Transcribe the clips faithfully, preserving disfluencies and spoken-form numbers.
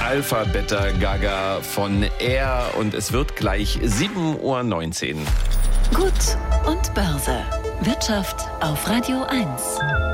Alpha Beta Gaga von Air und es wird gleich sieben Uhr neunzehn. Gut und Börse. Wirtschaft auf Radio eins.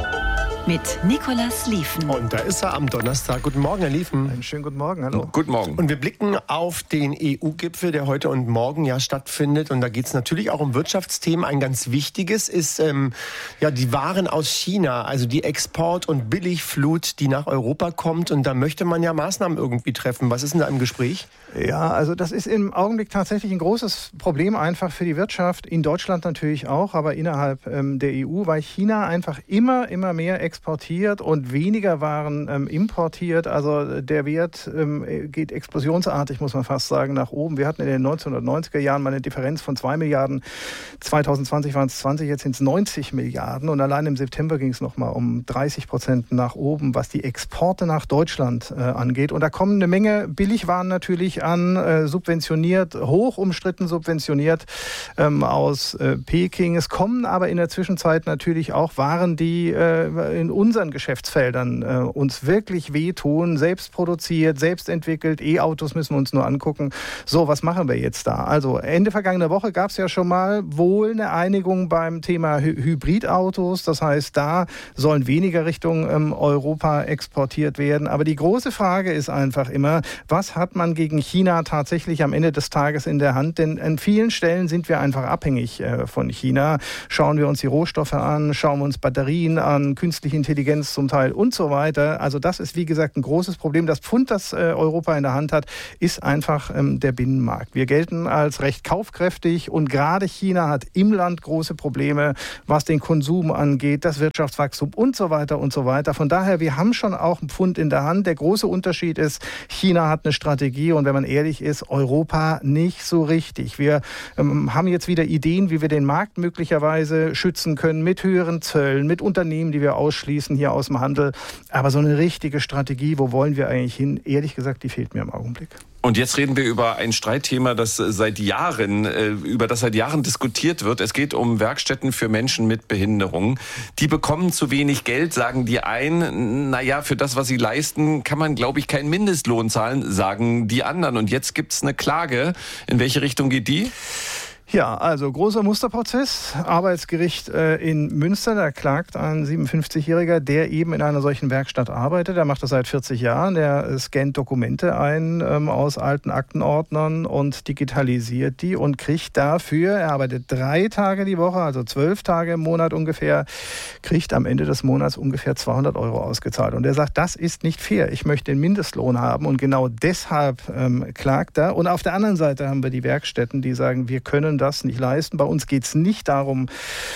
Mit Nicolas Liefen. Und da ist er am Donnerstag. Guten Morgen, Herr Liefen. Einen schönen guten Morgen, hallo. Guten Morgen. Und wir blicken auf den E U-Gipfel, der heute und morgen ja stattfindet. Und da geht es natürlich auch um Wirtschaftsthemen. Ein ganz wichtiges ist ähm, ja die Waren aus China, also die Export- und Billigflut, die nach Europa kommt. Und da möchte man ja Maßnahmen irgendwie treffen. Was ist denn da im Gespräch? Ja, also das ist im Augenblick tatsächlich ein großes Problem einfach für die Wirtschaft. In Deutschland natürlich auch, aber innerhalb ähm, der E U, weil China einfach immer, immer mehr exportiert und weniger Waren ähm, importiert. Also der Wert ähm, geht explosionsartig, muss man fast sagen, nach oben. Wir hatten in den neunzehnhundertneunziger Jahren mal eine Differenz von zwei Milliarden. zwanzig zwanzig waren es zwanzig, jetzt sind es neunzig Milliarden. Und allein im September ging es nochmal um dreißig Prozent nach oben, was die Exporte nach Deutschland äh, angeht. Und da kommen eine Menge Billigwaren natürlich an, äh, subventioniert, hoch umstritten subventioniert ähm, aus äh, Peking. Es kommen aber in der Zwischenzeit natürlich auch Waren, die äh, in unseren Geschäftsfeldern äh, uns wirklich wehtun, selbst produziert, selbst entwickelt. E-Autos müssen wir uns nur angucken. So, was machen wir jetzt da? Also Ende vergangener Woche gab es ja schon mal wohl eine Einigung beim Thema Hy- Hybridautos. Das heißt, da sollen weniger Richtung ähm, Europa exportiert werden. Aber die große Frage ist einfach immer, was hat man gegen China tatsächlich am Ende des Tages in der Hand? Denn an vielen Stellen sind wir einfach abhängig äh, von China. Schauen wir uns die Rohstoffe an, schauen wir uns Batterien an, künstliche Intelligenz zum Teil und so weiter. Also das ist, wie gesagt, ein großes Problem. Das Pfund, das äh, Europa in der Hand hat, ist einfach ähm, der Binnenmarkt. Wir gelten als recht kaufkräftig und gerade China hat im Land große Probleme, was den Konsum angeht, das Wirtschaftswachstum und so weiter und so weiter. Von daher, wir haben schon auch ein Pfund in der Hand. Der große Unterschied ist, China hat eine Strategie und wenn man ehrlich ist, Europa nicht so richtig. Wir ähm, haben jetzt wieder Ideen, wie wir den Markt möglicherweise schützen können mit höheren Zöllen, mit Unternehmen, die wir ausschließen hier aus dem Handel. Aber so eine richtige Strategie, wo wollen wir eigentlich hin? Ehrlich gesagt, die fehlt mir im Augenblick. Und jetzt reden wir über ein Streitthema, das seit Jahren, über das seit Jahren diskutiert wird. Es geht um Werkstätten für Menschen mit Behinderung. Die bekommen zu wenig Geld, sagen die einen. Naja, für das, was sie leisten, kann man, glaube ich, keinen Mindestlohn zahlen, sagen die anderen. Und jetzt gibt es eine Klage. In welche Richtung geht die? Ja, also großer Musterprozess, Arbeitsgericht äh, in Münster, da klagt ein siebenundfünfzigjähriger, der eben in einer solchen Werkstatt arbeitet. Der macht das seit vierzig Jahren, der scannt Dokumente ein ähm, aus alten Aktenordnern und digitalisiert die und kriegt dafür, er arbeitet drei Tage die Woche, also zwölf Tage im Monat ungefähr, kriegt am Ende des Monats ungefähr zweihundert Euro ausgezahlt. Und er sagt, das ist nicht fair, ich möchte den Mindestlohn haben und genau deshalb ähm, klagt er. Und auf der anderen Seite haben wir die Werkstätten, die sagen, wir können das nicht leisten. Bei uns geht es nicht darum,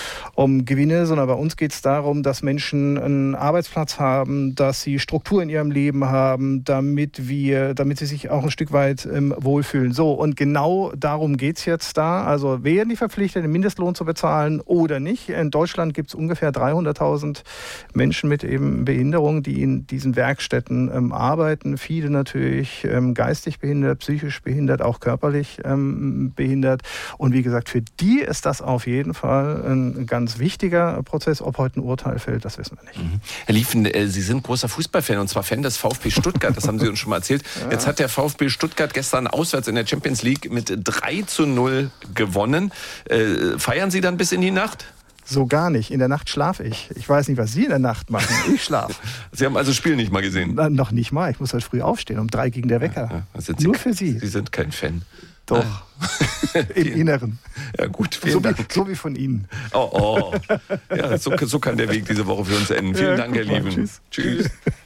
um Gewinne, sondern bei uns geht es darum, dass Menschen einen Arbeitsplatz haben, dass sie Struktur in ihrem Leben haben, damit wir, damit sie sich auch ein Stück weit ähm, wohlfühlen. So, und genau darum geht es jetzt da. Also werden die verpflichtet, den Mindestlohn zu bezahlen oder nicht? In Deutschland gibt es ungefähr dreihunderttausend Menschen mit eben Behinderung, die in diesen Werkstätten ähm, arbeiten. Viele natürlich ähm, geistig behindert, psychisch behindert, auch körperlich ähm, behindert. Und wie gesagt, für die ist das auf jeden Fall ein ganz wichtiger Prozess. Ob heute ein Urteil fällt, das wissen wir nicht. Mhm. Herr Liefen, Sie sind großer Fußballfan und zwar Fan des VfB Stuttgart. Das haben Sie uns schon mal erzählt. Ja. Jetzt hat der VfB Stuttgart gestern auswärts in der Champions League mit drei zu null gewonnen. Äh, feiern Sie dann bis in die Nacht? So gar nicht. In der Nacht schlafe ich. Ich weiß nicht, was Sie in der Nacht machen. Ich schlafe. Sie haben also das Spiel nicht mal gesehen? Na, noch nicht mal. Ich muss heute früh aufstehen. Um drei gegen der Wecker. Ja, ja. Sie, Nur für Sie. Sie sind kein Fan. Doch. Im Inneren. Ja gut, vielen so Dank. Wie, so wie von Ihnen. Oh, oh. Ja, so, so kann der Weg diese Woche für uns enden. Vielen ja, Dank, Herr Liefen. Tschüss. Tschüss.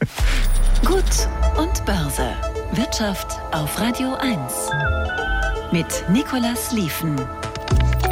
Gut und Börse. Wirtschaft auf Radio eins. Mit Nicolas Liefen.